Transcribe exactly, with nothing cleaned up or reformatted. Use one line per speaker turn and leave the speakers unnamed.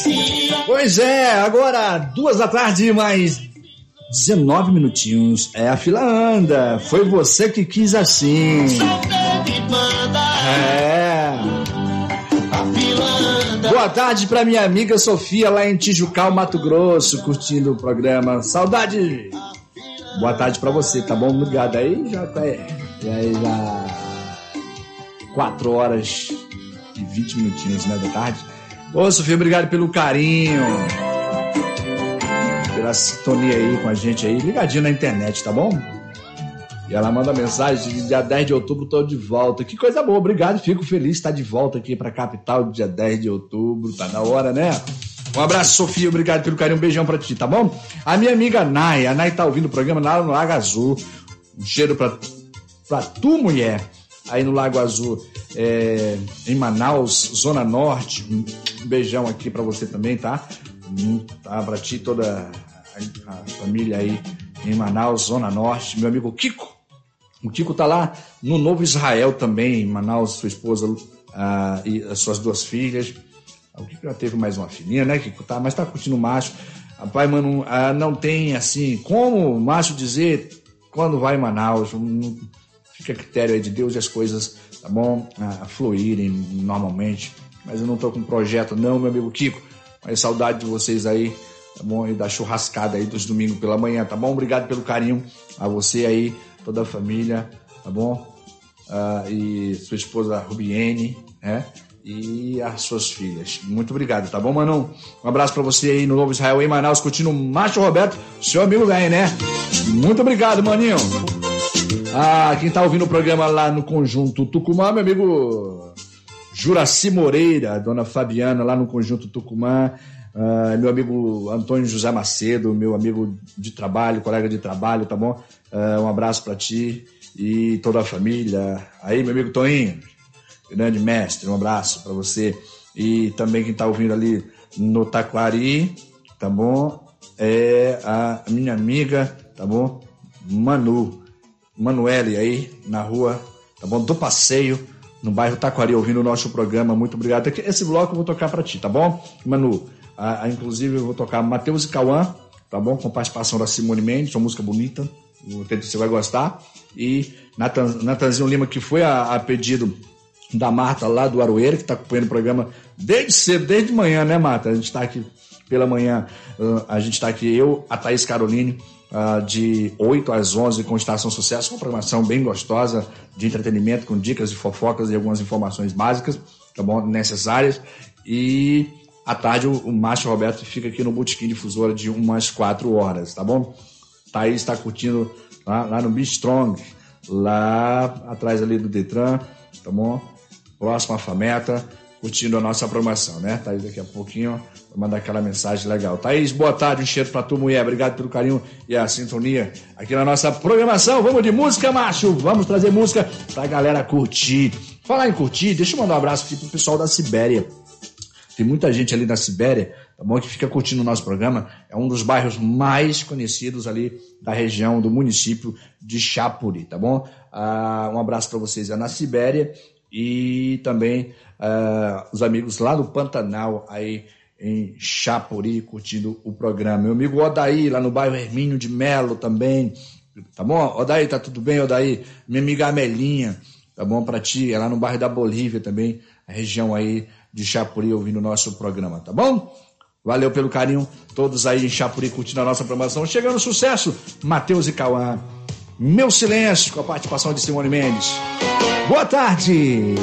Pois é, agora duas da tarde, mais dezenove minutinhos. É, a fila anda. Foi você que quis assim. É. Boa tarde pra minha amiga Sofia lá em Tijucal, Mato Grosso, curtindo o programa. Saudade. Boa tarde pra você, tá bom? Obrigado. Aí já tá. E aí já. quatro horas e vinte minutinhos, né, da tarde. Ô, Sofia, obrigado pelo carinho, pela sintonia aí com a gente aí, ligadinho na internet, tá bom? E ela manda mensagem, dia dez de outubro tô de volta. Que coisa boa, obrigado, fico feliz de estar de volta aqui pra capital, dia dez de outubro, tá na hora, né? Um abraço, Sofia, obrigado pelo carinho, um beijão pra ti, tá bom? A minha amiga Nay, a Nay tá ouvindo o programa lá no Lago Azul, um cheiro pra, pra tu, mulher, aí no Lago Azul. É, em Manaus, Zona Norte, um beijão aqui pra você também, tá? Tá pra ti, toda a, a família aí em Manaus, Zona Norte, meu amigo Kiko, o Kiko tá lá no Novo Israel também, em Manaus, sua esposa ah, e as suas duas filhas. O Kiko já teve mais uma filhinha, né, Kiko? Tá, mas tá curtindo o macho. Rapaz, mano, ah, não tem assim, como o macho dizer quando vai em Manaus, não, fica a critério aí de Deus e as coisas, tá bom? A fluírem normalmente. Mas eu não tô com projeto não, meu amigo Kiko. Mas saudade de vocês aí, tá bom? E da churrascada aí dos domingos pela manhã, tá bom? Obrigado pelo carinho a você aí, toda a família, tá bom? Ah, e sua esposa Rubiene, né? E as suas filhas. Muito obrigado, tá bom, Manu? Um abraço pra você aí no Novo Israel, em Manaus, curtindo o Macho Roberto, seu amigo velho, né? Muito obrigado, maninho. Ah, quem tá ouvindo o programa lá no Conjunto Tucumã, meu amigo Juraci Moreira, dona Fabiana lá no Conjunto Tucumã, ah, meu amigo Antônio José Macedo, meu amigo de trabalho, colega de trabalho, tá bom? Ah, um abraço pra ti e toda a família. Aí, meu amigo Toninho, grande mestre, um abraço pra você. E também quem tá ouvindo ali no Taquari, tá bom? É a minha amiga, tá bom? Manu. Manuele aí, na rua, tá bom? Do Passeio, no bairro Taquari, ouvindo o nosso programa. Muito obrigado. Esse bloco eu vou tocar pra ti, tá bom, Manu? Ah, inclusive eu vou tocar Matheus e Cauã, tá bom? Com participação da Simone Mendes, uma música bonita, você vai gostar. E Nathan, Natanzinho Lima, que foi a, a pedido da Marta lá do Aroeira, que tá acompanhando o programa desde cedo, desde manhã, né, Marta? A gente tá aqui pela manhã, a gente tá aqui, eu, a Thaís Caroline, Uh, de oito às onze com Estação Sucesso, uma programação bem gostosa de entretenimento, com dicas e fofocas e algumas informações básicas, tá bom? Necessárias. E à tarde o, o Macho Roberto fica aqui no Botequim Difusora de umas quatro horas, tá bom? Thaís está curtindo lá, lá no Be Strong, lá atrás ali do Detran, tá bom? Próximo à Fameta, curtindo a nossa programação, né? Thaís daqui a pouquinho vai mandar aquela mensagem legal. Thaís, boa tarde, um cheiro pra tu, mulher. Obrigado pelo carinho e a sintonia aqui na nossa programação. Vamos de música, macho. Vamos trazer música pra galera curtir. Falar em curtir, deixa eu mandar um abraço aqui pro pessoal da Sibéria. Tem muita gente ali na Sibéria, tá bom? Que fica curtindo o nosso programa. É um dos bairros mais conhecidos ali da região, do município de Chapuri, tá bom? Ah, um abraço pra vocês é na Sibéria e também ah, os amigos lá do Pantanal, aí em Chapuri, curtindo o programa. Meu amigo Odaí, lá no bairro Hermínio de Melo também, tá bom? Odaí, tá tudo bem, Odaí? Minha amiga Amelinha, tá bom pra ti? É lá no bairro da Bolívia também, a região aí de Chapuri, ouvindo o nosso programa, tá bom? Valeu pelo carinho, todos aí em Chapuri curtindo a nossa programação. Chegando o sucesso, Matheus e Cauã. Meu Silêncio, com a participação de Simone Mendes. Boa tarde!